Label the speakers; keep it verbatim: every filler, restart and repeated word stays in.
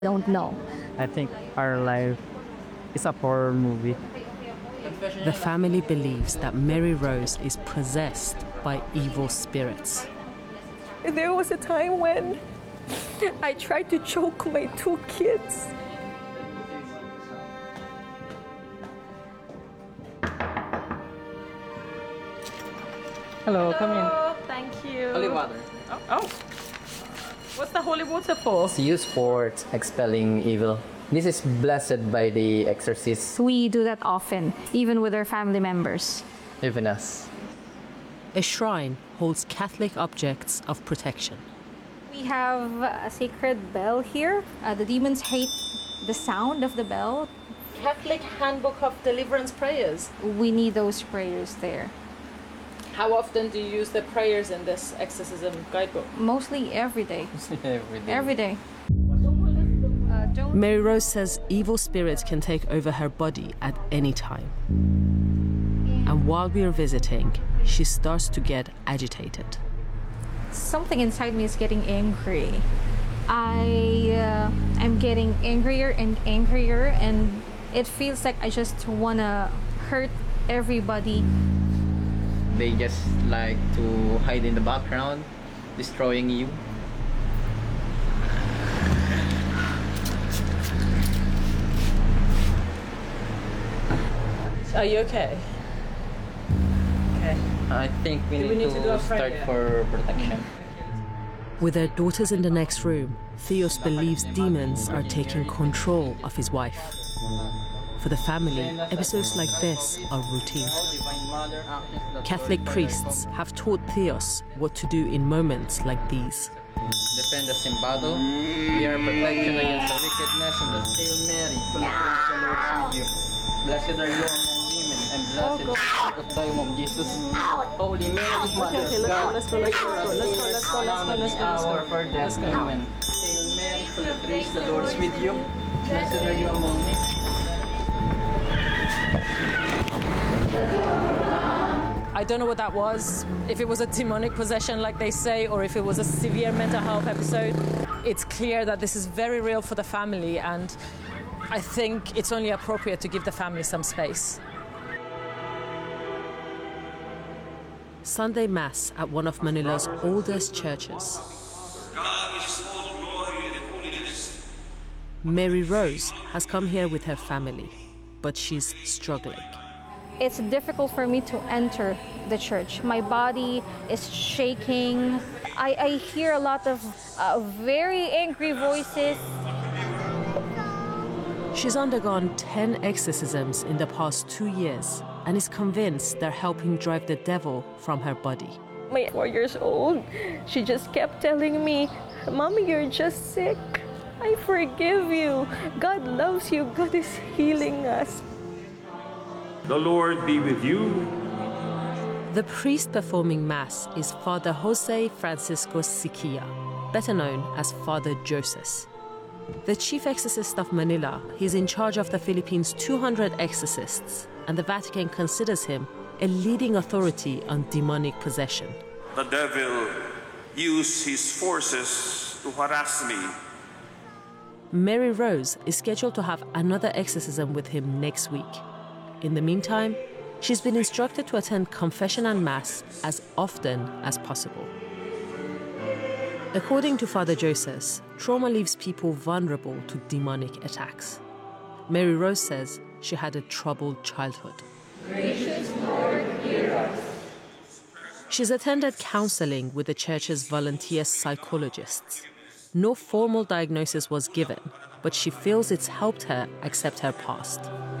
Speaker 1: Don't know.
Speaker 2: I think our life is a horror movie.
Speaker 3: The family believes that Mary Rose is possessed by evil spirits.
Speaker 4: There was a time when I tried to choke my two kids.
Speaker 2: Hello, come in.
Speaker 4: Oh, thank you.
Speaker 2: Holy water.
Speaker 4: Oh, oh. What's the holy water for?
Speaker 5: It's used for expelling evil. This is blessed by the exorcist,
Speaker 1: We do that often, even with our family members.
Speaker 5: even us.
Speaker 3: A shrine holds Catholic objects of protection.
Speaker 1: We have a sacred bell here. Uh, the demons hate the sound of the bell.
Speaker 4: Catholic Handbook of Deliverance Prayers.
Speaker 1: We need those prayers there.
Speaker 4: How often do you use the prayers in this exorcism guidebook?
Speaker 1: Mostly every day.
Speaker 5: Every day.
Speaker 1: Every day. Uh, don't
Speaker 3: Mary Rose says evil spirits can take over her body at any time. And while we are visiting, she starts to get agitated.
Speaker 1: Something inside me is getting angry. I uh, am getting angrier and angrier, and it feels like I just wanna hurt everybody.
Speaker 5: They just like to hide in the background, destroying you.
Speaker 4: Are you okay? Okay.
Speaker 5: I think we
Speaker 4: Do
Speaker 5: need,
Speaker 4: we need
Speaker 5: to,
Speaker 4: to do a
Speaker 5: start
Speaker 4: prayer?
Speaker 5: for protection.
Speaker 3: With their daughters in the next room, Theos believes demons are taking control of his wife. For the family, episodes like this are routine. Catholic priests have taught Theos what to do in moments like these.
Speaker 5: Defend us in battle. We are protection against the wickedness and the Hail Mary, full of grace, the Lord is with you. Blessed are you among women, and blessed is the fruit of thy womb, Jesus. Holy Mary, Mother of God,
Speaker 4: let's go, let's go, let's go, let's go, let's go, let's go, let's go, let's go.
Speaker 5: hour of our death. Amen. Hail Mary, full of grace, the Lord is with you. Blessed are you among women.
Speaker 4: I don't know what that was, if it was a demonic possession like they say, or if it was a severe mental health episode. It's clear that this is very real for the family, and I think it's only appropriate to give the family some space.
Speaker 3: Sunday Mass at one of Manila's oldest churches. Mary Rose has come here with her family, but she's struggling.
Speaker 1: It's difficult for me to enter the church. My body is shaking. I, I hear a lot of uh, very angry voices.
Speaker 3: She's undergone ten exorcisms in the past two years and is convinced they're helping drive the devil from her body.
Speaker 4: My four years old, she just kept telling me, "Mommy, you're just sick. I forgive you. God loves you. God is healing us."
Speaker 6: The Lord be with you.
Speaker 3: The priest performing Mass is Father Jose Francisco Siquia, better known as Father Joseph. The chief exorcist of Manila, he's in charge of the Philippines' two hundred exorcists, and the Vatican considers him a leading authority on demonic possession.
Speaker 6: The devil used his forces to harass me.
Speaker 3: Mary Rose is scheduled to have another exorcism with him next week. In the meantime, she's been instructed to attend confession and Mass as often as possible. According to Father Joseph, trauma leaves people vulnerable to demonic attacks. Mary Rose says she had a troubled childhood.
Speaker 1: Gracious Lord, hear us.
Speaker 3: She's attended counseling with the church's volunteer psychologists. No formal diagnosis was given, but she feels it's helped her accept her past.